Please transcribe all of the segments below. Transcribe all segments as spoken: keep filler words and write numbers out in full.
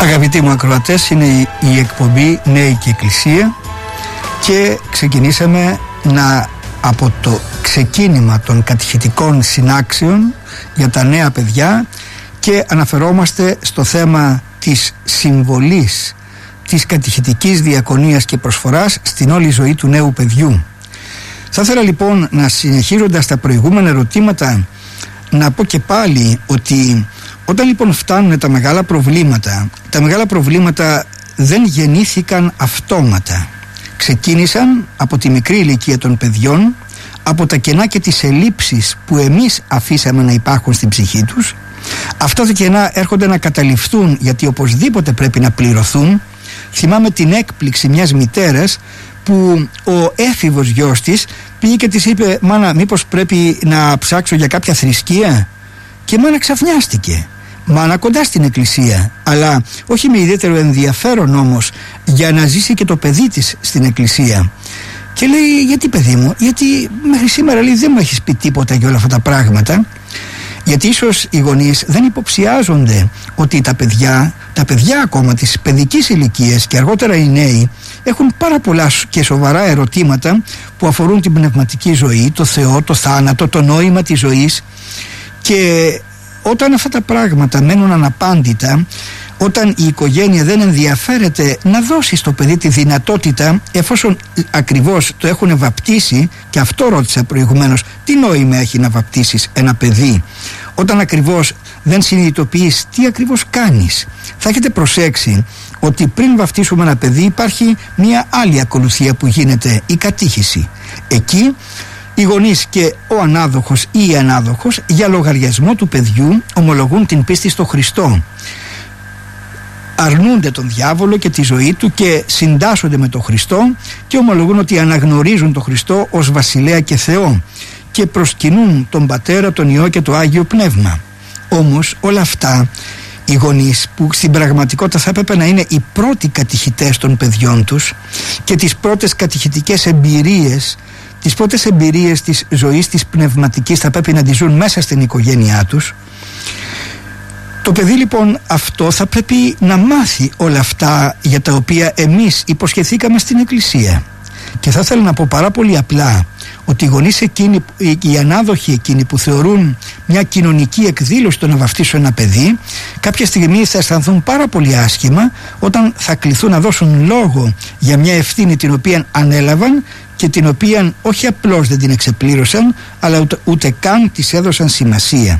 Αγαπητοί μου ακροατές, είναι η εκπομπή Νέοι και Εκκλησία και ξεκινήσαμε να, από το ξεκίνημα των κατηχητικών συνάξεων για τα νέα παιδιά, και αναφερόμαστε στο θέμα της συμβολής της κατηχητικής διακονίας και προσφοράς στην όλη ζωή του νέου παιδιού. Θα ήθελα λοιπόν, να συνεχίζοντας τα προηγούμενα ερωτήματα, να πω και πάλι ότι όταν λοιπόν φτάνουν τα μεγάλα προβλήματα, τα μεγάλα προβλήματα δεν γεννήθηκαν αυτόματα. Ξεκίνησαν από τη μικρή ηλικία των παιδιών, από τα κενά και τις ελλείψεις που εμείς αφήσαμε να υπάρχουν στην ψυχή τους. Αυτά τα κενά έρχονται να καταληφθούν, γιατί οπωσδήποτε πρέπει να πληρωθούν. Θυμάμαι την έκπληξη μιας μητέρας που ο έφηβος γιος της πήγε και της είπε: «Μάνα, μήπως πρέπει να ψάξω για κάποια θρησκεία?» Και μάνα ξαφνιάστηκε. Μάνα κοντά στην εκκλησία, αλλά όχι με ιδιαίτερο ενδιαφέρον όμως για να ζήσει και το παιδί της στην εκκλησία. Και λέει: «Γιατί, παιδί μου? Γιατί μέχρι σήμερα, λέει, δεν μου έχεις πει τίποτα για όλα αυτά τα πράγματα?» Γιατί ίσως οι γονείς δεν υποψιάζονται ότι τα παιδιά, τα παιδιά ακόμα της παιδικής ηλικίας και αργότερα οι νέοι, έχουν πάρα πολλά και σοβαρά ερωτήματα που αφορούν την πνευματική ζωή, το Θεό, το θάνατο, το νόημα της ζωής. Και όταν αυτά τα πράγματα μένουν αναπάντητα, όταν η οικογένεια δεν ενδιαφέρεται να δώσει στο παιδί τη δυνατότητα, εφόσον ακριβώς το έχουν βαπτίσει, και αυτό ρώτησα προηγουμένως, τι νόημα έχει να βαπτίσεις ένα παιδί όταν ακριβώς δεν συνειδητοποιείς τι ακριβώς κάνεις? Θα έχετε προσέξει ότι πριν βαπτίσουμε ένα παιδί υπάρχει μια άλλη ακολουθία που γίνεται, η κατήχηση. Εκεί οι γονείς και ο ανάδοχος ή η ανάδοχος για λογαριασμό του παιδιού ομολογούν την πίστη στο Χριστό. Αρνούνται τον διάβολο και τη ζωή του και συντάσσονται με τον Χριστό και ομολογούν ότι αναγνωρίζουν τον Χριστό ως βασιλέα και Θεό και προσκυνούν τον Πατέρα, τον Υιό και το Άγιο Πνεύμα. Όμως όλα αυτά οι γονείς, που στην πραγματικότητα θα έπρεπε να είναι οι πρώτοι κατηχητές των παιδιών τους και τις πρώτες κατηχητικές εμπειρίες, τις πρώτες εμπειρίες της ζωής της πνευματικής θα πρέπει να τις ζουν μέσα στην οικογένειά τους. Το παιδί λοιπόν αυτό θα πρέπει να μάθει όλα αυτά για τα οποία εμείς υποσχεθήκαμε στην εκκλησία. Και θα ήθελα να πω πάρα πολύ απλά ότι οι γονείς εκείνοι, οι ανάδοχοι εκείνοι που θεωρούν μια κοινωνική εκδήλωση το να βαφτίσουν ένα παιδί, κάποια στιγμή θα αισθανθούν πάρα πολύ άσχημα όταν θα κληθούν να δώσουν λόγο για μια ευθύνη την οποία ανέλαβαν και την οποία όχι απλώς δεν την εξεπλήρωσαν, αλλά ούτε, ούτε καν της έδωσαν σημασία.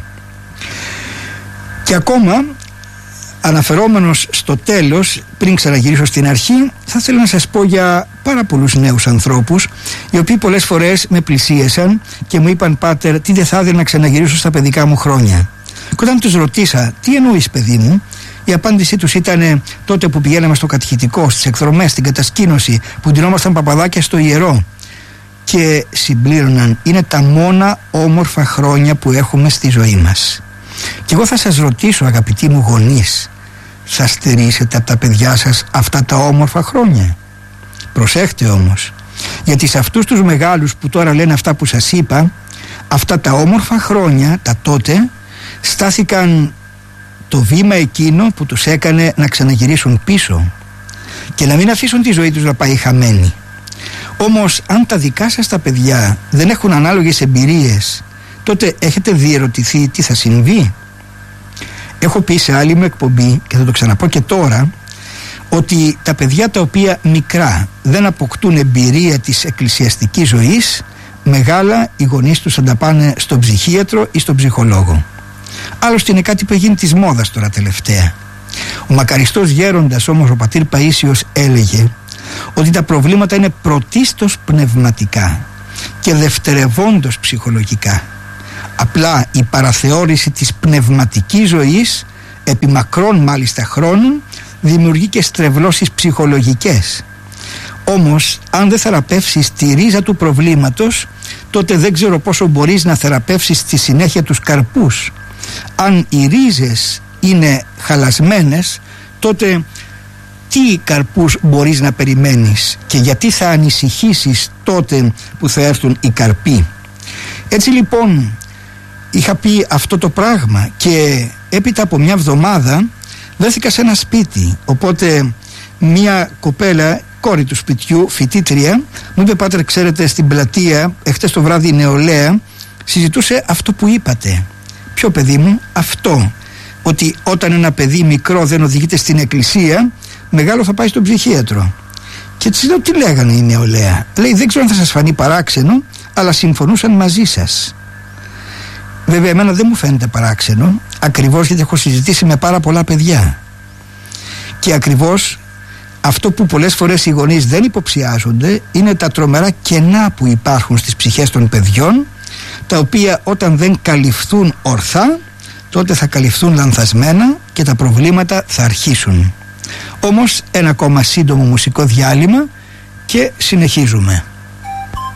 Και ακόμα, αναφερόμενος στο τέλος, πριν ξαναγυρίσω στην αρχή, θα ήθελα να σας πω για πάρα πολλούς νέους ανθρώπους, οι οποίοι πολλές φορές με πλησίασαν και μου είπαν: «Πάτερ, τι δεν θα ήθελα να ξαναγυρίσω στα παιδικά μου χρόνια?» Και όταν τους ρωτήσα: «Τι εννοείς, παιδί μου?» η απάντησή τους ήταν: «Τότε που πηγαίναμε στο κατηχητικό, στις εκδρομές, στην κατασκήνωση, που ντυνόμασταν παπαδάκια στο ιερό». Και συμπλήρωναν: «Είναι τα μόνα όμορφα χρόνια που έχουμε στη ζωή μας». Και εγώ θα σας ρωτήσω, αγαπητοί μου γονείς, θα στερήσετε από τα παιδιά σας αυτά τα όμορφα χρόνια? Προσέχτε όμως, γιατί σε αυτούς τους μεγάλους που τώρα λένε αυτά που σας είπα, αυτά τα όμορφα χρόνια, τα τότε, στάθηκαν το βήμα εκείνο που τους έκανε να ξαναγυρίσουν πίσω και να μην αφήσουν τη ζωή τους να πάει χαμένη. Όμως αν τα δικά σας τα παιδιά δεν έχουν ανάλογες εμπειρίες, τότε έχετε διερωτηθεί τι θα συμβεί? Έχω πει σε άλλη μου εκπομπή και θα το ξαναπώ και τώρα, ότι τα παιδιά τα οποία μικρά δεν αποκτούν εμπειρία της εκκλησιαστικής ζωής, μεγάλα οι γονείς τους θα τα πάνε στον ψυχίατρο ή στον ψυχολόγο. Άλλωστε είναι κάτι που γίνει της μόδας τώρα τελευταία. Ο μακαριστός γέροντας όμως, ο πατήρ Παΐσιος, έλεγε ότι τα προβλήματα είναι πρωτίστως πνευματικά και δευτερευόντως ψυχολογικά. Απλά η παραθεώρηση της πνευματικής ζωής επί μακρών μάλιστα χρόνων δημιουργεί και στρεβλώσεις ψυχολογικές. Όμως αν δεν θεραπεύσεις τη ρίζα του προβλήματος, τότε δεν ξέρω πόσο μπορείς να θεραπεύσεις στη συνέχεια τους καρπούς. Αν οι ρίζες είναι χαλασμένες, τότε τι καρπούς μπορείς να περιμένεις και γιατί θα ανησυχήσεις τότε που θα έρθουν οι καρποί? Έτσι λοιπόν είχα πει αυτό το πράγμα και έπειτα από μια εβδομάδα βρέθηκα σε ένα σπίτι, οπότε μια κοπέλα, κόρη του σπιτιού, φοιτήτρια, μου είπε, πάτερ, ξέρετε, στην πλατεία εχθές το βράδυ η νεολαία συζητούσε αυτό που είπατε. Ποιο, παιδί μου? Αυτό, ότι όταν ένα παιδί μικρό δεν οδηγείται στην εκκλησία, μεγάλο θα πάει στον ψυχίατρο. Και της λέω, τι λέγανε η νεολαία? Λέει, δεν ξέρω αν θα σας φανεί παράξενο, αλλά συμφωνούσαν μαζί σας. Βέβαια εμένα δεν μου φαίνεται παράξενο, ακριβώς γιατί έχω συζητήσει με πάρα πολλά παιδιά. Και ακριβώς αυτό που πολλές φορές οι γονείς δεν υποψιάζονται είναι τα τρομερά κενά που υπάρχουν στις ψυχές των παιδιών, τα οποία όταν δεν καλυφθούν ορθά, τότε θα καλυφθούν λανθασμένα και τα προβλήματα θα αρχίσουν. Όμως ένα ακόμα σύντομο μουσικό διάλειμμα και συνεχίζουμε.